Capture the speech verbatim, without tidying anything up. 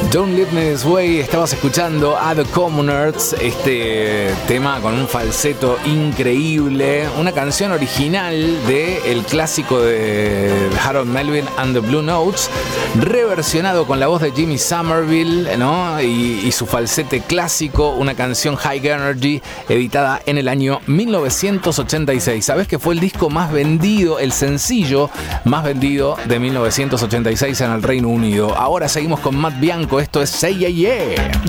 Don't Leave Me This Way, estabas escuchando a The Commoners, este tema con un falseto increíble, una canción original del clásico de Harold Melvin and the Blue Notes, reversionado con la voz de Jimmy Somerville, ¿no? y, y su falsete clásico, una canción High Energy, editada en el año mil novecientos ochenta y seis. ¿Sabés que fue el disco más vendido, el sencillo más vendido de mil novecientos ochenta y seis en el Reino Unido? Ahora seguimos con Matt Bianco. Esto es Say Yeah Yeah.